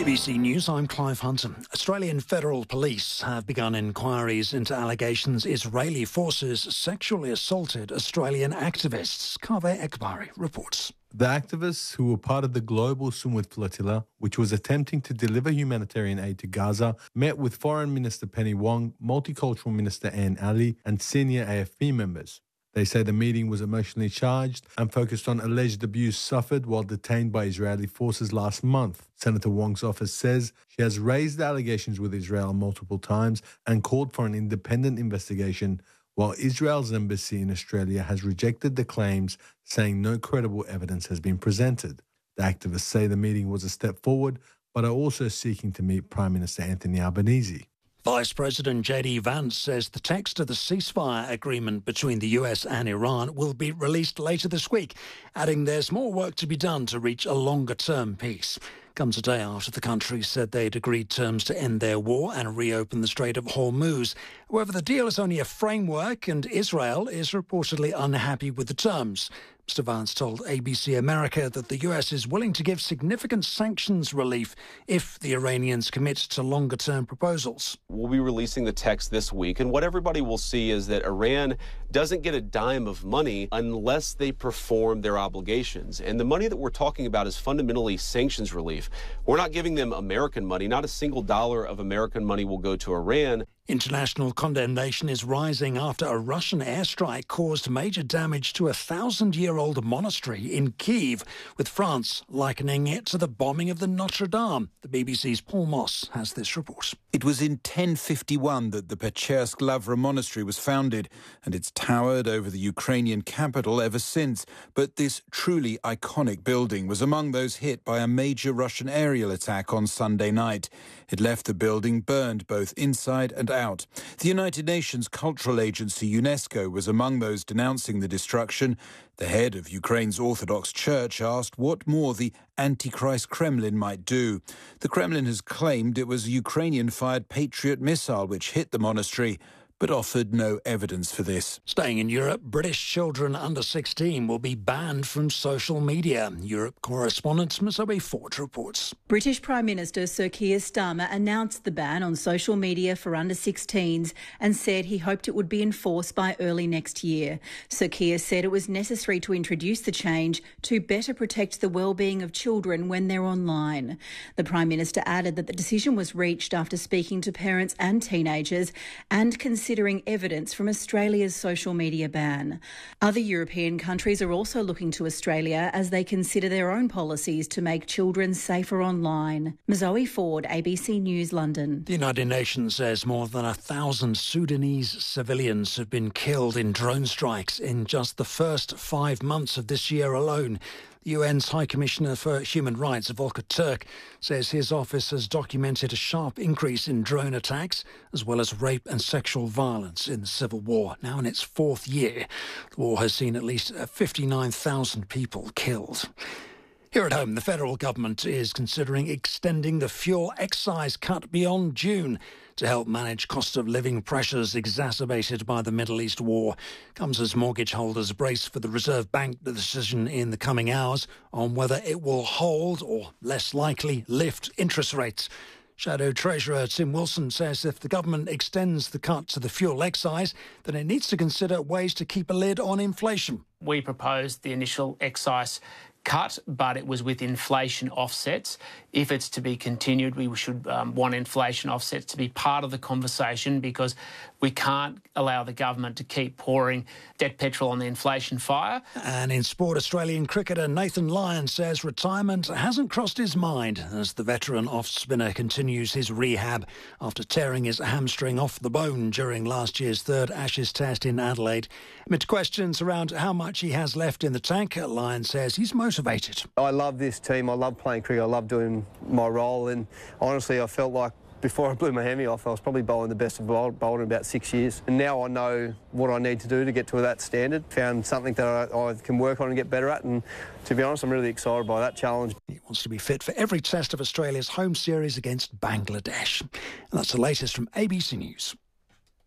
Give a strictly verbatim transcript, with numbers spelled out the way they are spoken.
A B C News, I'm Clive Hunter. Australian Federal Police have begun inquiries into allegations Israeli forces sexually assaulted Australian activists. Kaveh Ekbari reports. The activists, who were part of the global Sumud flotilla, which was attempting to deliver humanitarian aid to Gaza, met with Foreign Minister Penny Wong, Multicultural Minister Anne Ali, and senior A F P members. They say the meeting was emotionally charged and focused on alleged abuse suffered while detained by Israeli forces last month. Senator Wong's office says she has raised the allegations with Israel multiple times and called for an independent investigation, while Israel's embassy in Australia has rejected the claims, saying no credible evidence has been presented. The activists say the meeting was a step forward, but are also seeking to meet Prime Minister Anthony Albanese. Vice President J D Vance says the text of the ceasefire agreement between the U S and Iran will be released later this week, adding there's more work to be done to reach a longer-term peace. Comes a day after the country said they'd agreed terms to end their war and reopen the Strait of Hormuz. However, the deal is only a framework and Israel is reportedly unhappy with the terms. Mister Vance told A B C America that the U S is willing to give significant sanctions relief if the Iranians commit to longer-term proposals. We'll be releasing the text this week, and what everybody will see is that Iran doesn't get a dime of money unless they perform their obligations. And the money that we're talking about is fundamentally sanctions relief. We're not giving them American money. Not a single dollar of American money will go to Iran. International condemnation is rising after a Russian airstrike caused major damage to a thousand-year-old monastery in Kyiv, with France likening it to the bombing of the Notre Dame. The B B C's Paul Moss has this report. It was in ten fifty-one that the Pechersk Lavra monastery was founded, and it's towered over the Ukrainian capital ever since. But this truly iconic building was among those hit by a major Russian aerial attack on Sunday night. It left the building burned both inside and out. The United Nations Cultural Agency, UNESCO, was among those denouncing the destruction. The head of Ukraine's Orthodox Church asked what more the Antichrist Kremlin might do. The Kremlin has claimed it was a Ukrainian-fired Patriot missile which hit the monastery, but offered no evidence for this. Staying in Europe, British children under sixteen will be banned from social media. Europe correspondent Zoe Ford reports. British Prime Minister Sir Keir Starmer announced the ban on social media for under sixteens and said he hoped it would be enforced by early next year. Sir Keir said it was necessary to introduce the change to better protect the well-being of children when they're online. The Prime Minister added that the decision was reached after speaking to parents and teenagers and considering considering evidence from Australia's social media ban. Other European countries are also looking to Australia as they consider their own policies to make children safer online. Zoe Ford, A B C News, London. The United Nations says more than a thousand Sudanese civilians have been killed in drone strikes in just the first five months of this year alone. The U N's High Commissioner for Human Rights, Volker Turk, says his office has documented a sharp increase in drone attacks, as well as rape and sexual violence in the civil war, now in its fourth year. The war has seen at least fifty-nine thousand people killed. Here at home, the federal government is considering extending the fuel excise cut beyond June to help manage cost of living pressures exacerbated by the Middle East war. Comes as mortgage holders brace for the Reserve Bank decision in the coming hours on whether it will hold or, less likely, lift interest rates. Shadow Treasurer Tim Wilson says if the government extends the cut to the fuel excise, then it needs to consider ways to keep a lid on inflation. We proposed the initial excise cut, but it was with inflation offsets. If it's to be continued, we should um, want inflation offsets to be part of the conversation, because we can't allow the government to keep pouring debt petrol on the inflation fire. And in sport, Australian cricketer Nathan Lyon says retirement hasn't crossed his mind as the veteran off-spinner continues his rehab after tearing his hamstring off the bone during last year's third Ashes Test in Adelaide. Amid questions around how much he has left in the tank, Lyon says he's motivated. I love this team. I love playing cricket. I love doing my role, and honestly I felt like before I blew my hammy off I was probably bowling the best of bowled in about six years, and now I know what I need to do to get to that standard. Found something that I, I can work on and get better at, and to be honest I'm really excited by that challenge. He wants to be fit for every test of Australia's home series against Bangladesh. And that's the latest from A B C News.